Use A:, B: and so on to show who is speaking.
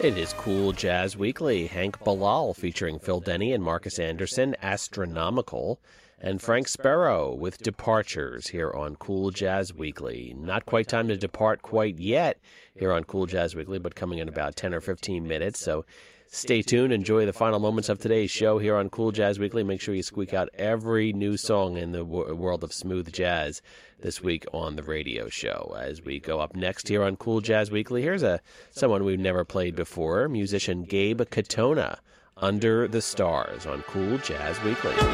A: It is Cool Jazz Weekly. Hank Bilal featuring Phil Denny and Marcus Anderson, Astronomical, and Frank Sparrow with Departures here on Cool Jazz Weekly. Not quite time to depart quite yet here on Cool Jazz Weekly, but coming in about 10 or 15 minutes, so stay tuned. Enjoy the final moments of today's show here on Cool Jazz Weekly. Make sure you squeak out every new song in the world of smooth jazz this week on the radio show. As we go up next here on Cool Jazz Weekly, here's someone we've never played before, musician Gabe Katona, Under the Stars on Cool Jazz Weekly.